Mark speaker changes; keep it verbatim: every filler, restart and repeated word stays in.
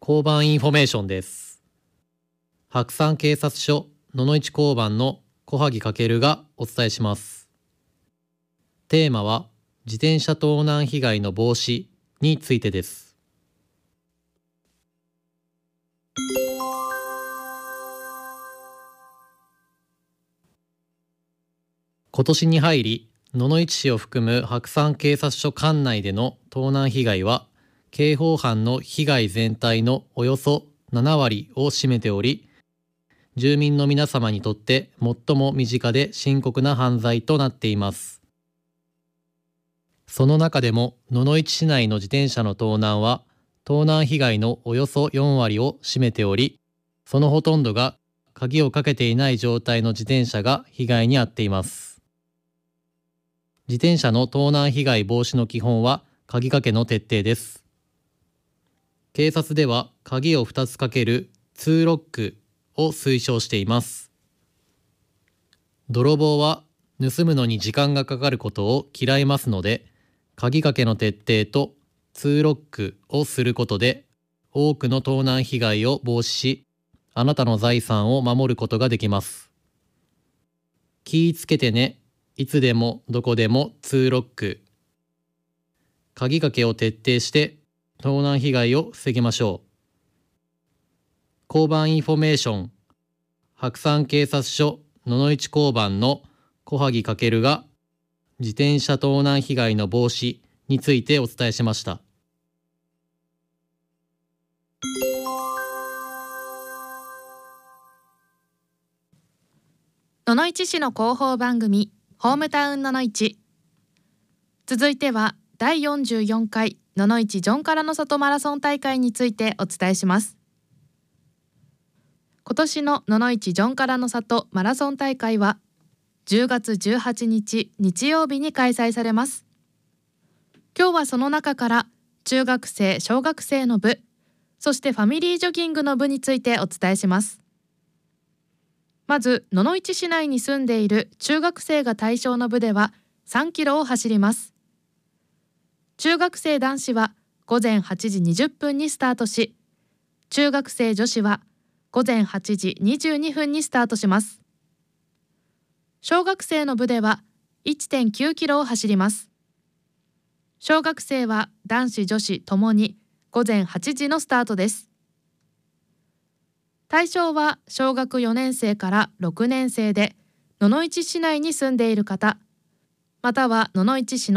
Speaker 1: 交番インフォメーションです。白山警察署野々市交番の小萩翔がお伝えします。テーマは自転車盗難被害の防止についてです。今年に入り、野々市市を含む白山警察署管内での盗難被害は、刑法犯の被害全体のおよそななわりを占めており、住民の皆様にとって最も身近で深刻な犯罪となっています。その中でも野々市市内の自転車の盗難は、盗難被害のおよそよんわりを占めており、そのほとんどが鍵をかけていない状態の自転車が被害に遭っています。自転車の盗難被害防止の基本は鍵かけの徹底です。警察では鍵をふたつかけるツーロックを推奨しています。泥棒は盗むのに時間がかかることを嫌いますので、鍵かけの徹底とツーロックをすることで多くの盗難被害を防止し、あなたの財産を守ることができます。気ぃつけてね、いつでもどこでもツーロック。鍵かけを徹底して盗難被害を防ぎましょう。交番インフォメーション、白山警察署野々市交番の小萩翔が自転車盗難被害の防止についてお伝えしました。
Speaker 2: 野々市市の広報番組ホームタウン野々市。続いてはだいよんじゅうよんかい野々市ジョンからの里マラソン大会についてお伝えします。今年の野々市ジョンからの里マラソン大会はじゅうがつじゅうはちにち日曜日に開催されます。今日はその中から中学生小学生の部、そしてファミリージョギングの部についてお伝えします。まず野々市市内に住んでいる中学生が対象の部ではさんキロを走ります。中学生男子はごぜんはちじにじゅっぷんにスタートし、中学生女子はごぜんはちじにじゅうにふんにスタートします。小学生の部では いってんきゅうキロを走ります。小学生は男子女子ともにごぜんはちじのスタートです。対象は小学よねんせいからろくねんせいで野々市市内に住んでいる方、または野々市市の